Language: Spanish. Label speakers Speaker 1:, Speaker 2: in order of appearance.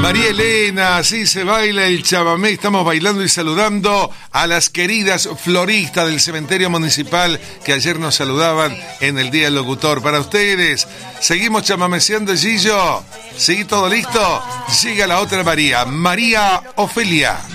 Speaker 1: María Elena, así se baila el chamamé. Estamos bailando y saludando a las queridas floristas del cementerio municipal que ayer nos saludaban en el Día del Locutor. Para ustedes, seguimos chamameceando, Gillo. ¿Sí? ¿Todo listo? Llega la otra María, María Ofelia.